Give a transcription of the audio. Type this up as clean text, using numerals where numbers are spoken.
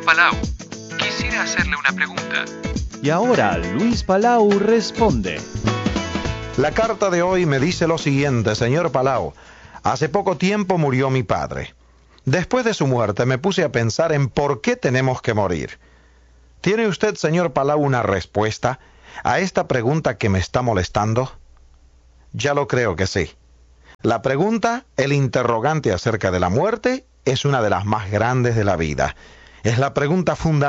Palau. Quisiera hacerle una pregunta. Y ahora Luis Palau responde. La carta de hoy me dice lo siguiente, señor Palau. Hace poco tiempo murió mi padre. Después de su muerte me puse a pensar en por qué tenemos que morir. ¿Tiene usted, señor Palau, una respuesta a esta pregunta que me está molestando? Ya lo creo que sí. La pregunta, el interrogante acerca de la muerte, es una de las más grandes de la vida. Es la pregunta fundamental.